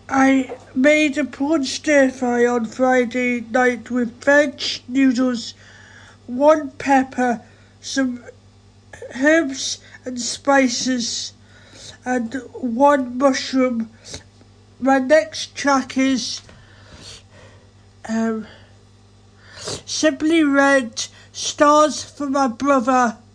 I made a prawn stir fry on Friday night with veg, noodles, one pepper, some herbs and spices, and one mushroom. My next track is Simply Red, Stars for My Brother,